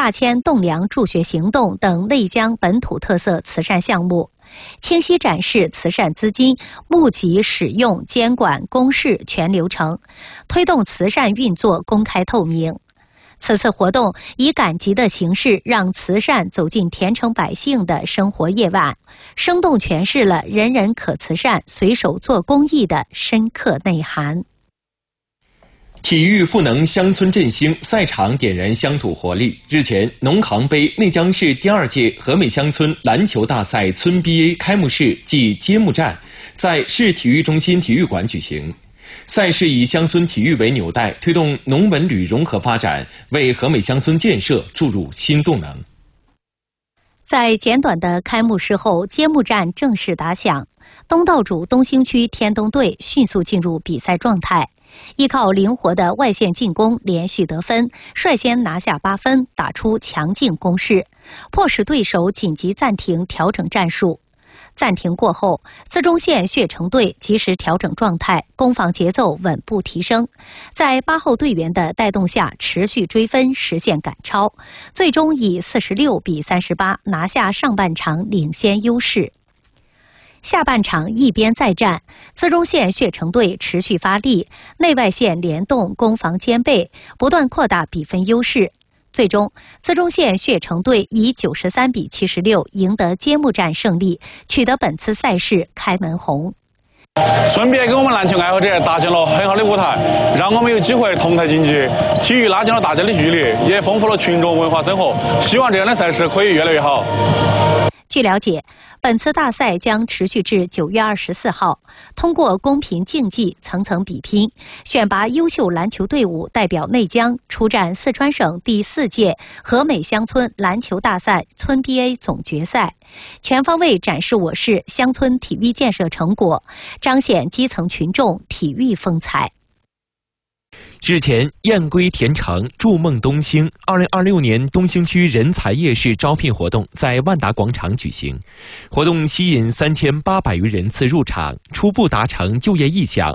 大千栋梁助学行动等内江本土特色慈善项目，清晰展示慈善资金募集、使用、监管、公示全流程，推动慈善运作公开透明。此次活动以赶集的形式，让慈善走进田城百姓的生活夜晚，生动诠释了人人可慈善、随手做公益的深刻内涵。 体育赋能乡村振兴，赛场点燃乡土活力。日前，农行杯内江市第2届和美乡村篮球大赛村 BA 开幕式暨揭幕战在市体育中心体育馆举行。赛事以乡村体育为纽带，推动农文旅融合发展，为和美乡村建设注入新动能。 在简短的开幕式后，揭幕战正式打响。东道主东兴区天东队迅速进入比赛状态，依靠灵活的外线进攻连续得分，率先拿下8分，打出强劲攻势，迫使对手紧急暂停调整战术。暂停过后，资中县血城队及时调整状态，攻防节奏稳步提升，在8号队员的带动下持续追分，实现赶超，最终以46比38拿下上半场领先优势。下半场一边再战，资中县血城队持续发力，内外线联动，攻防兼备，不断扩大比分优势。最终，资中县血城队以93比76赢得揭幕战胜利，取得本次赛事开门红。 顺便给我们篮球爱好者搭建了很好的舞台，让我们有机会同台竞技，体育拉近了大家的距离，也丰富了群众文化生活。希望这样的赛事可以越来越好。 据了解，本次大赛将持续至9月24号，通过公平竞技、层层比拼，选拔优秀篮球队伍代表内江出战四川省第4届和美乡村篮球大赛村 BA 总决赛，全方位展示我市乡村体育建设成果，彰显基层群众体育风采。 日前，燕归田城，筑梦东兴2026年东兴区人才夜市招聘活动在万达广场举行，活动吸引3800余人次入场，初步达成就业意向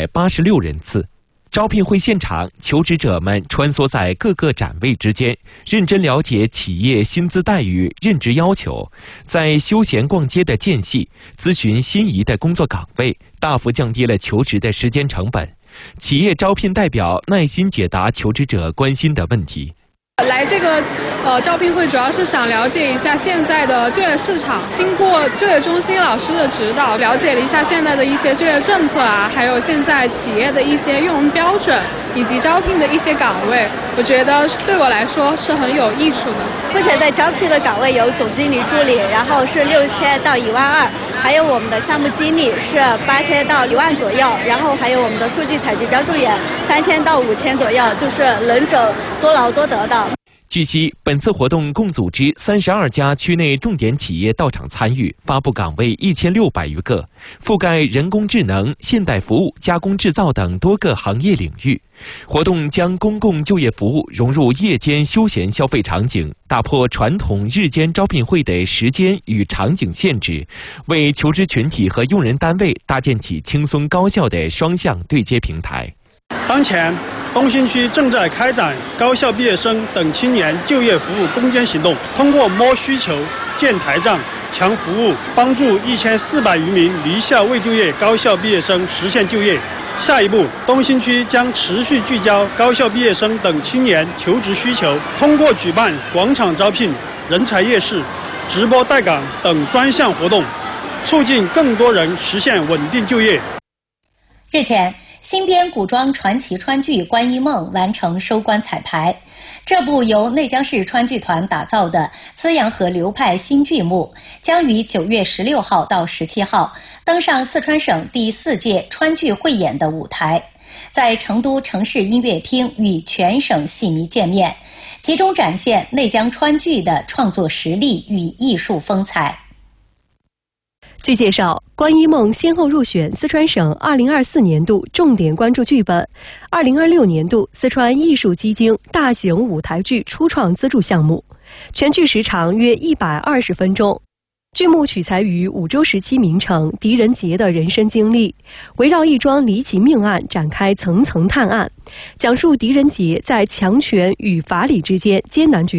286人次。招聘会现场，求职者们穿梭在各个展位之间，认真了解企业薪资待遇、任职要求，在休闲逛街的间隙咨询心仪的工作岗位，大幅降低了求职的时间成本。企业招聘代表耐心解答求职者关心的问题。 来这个招聘会主要是想了解一下现在的就业市场，经过就业中心老师的指导，了解了一下现在的一些就业政策啊，还有现在企业的一些用人标准以及招聘的一些岗位，我觉得对我来说是很有益处的。 目前在招聘的岗位有总经理助理，然后是6000到12000，还有我们的项目经理是8000到10000左右，然后还有我们的数据采集标注员3000到5000左右，就是能者多劳多得的。 据悉，本次活动共组织32家区内重点企业到场参与，发布岗位1600余个，覆盖人工智能、现代服务、加工制造等多个行业领域。活动将公共就业服务融入夜间休闲消费场景，打破传统日间招聘会的时间与场景限制，为求职群体和用人单位搭建起轻松高效的双向对接平台。 当前，东兴区正在开展高校毕业生等青年就业服务攻坚行动，通过摸需求、建台账、强服务，帮助1400余名离校未就业高校毕业生实现就业。下一步，东兴区将持续聚焦高校毕业生等青年求职需求，通过举办广场招聘、人才夜市、直播带岗等专项活动，促进更多人实现稳定就业。 日前，新编古装传奇川剧《观音梦》完成收官彩排。这部由内江市川剧团打造的资阳河流派新剧目，将于9月16号到17号登上四川省第4届川剧汇演的舞台，在成都城市音乐厅与全省戏迷见面，集中展现内江川剧的创作实力与艺术风采。 据介绍，《观音梦》先后入选四川省2024年度重点关注剧本、2026年度四川艺术基金大型舞台剧初创资助项目，全剧时长约120分钟。剧目取材于武周时期名臣狄仁杰的人生经历，围绕一桩离奇命案展开层层探案，讲述狄仁杰在强权与法理之间艰难抉择。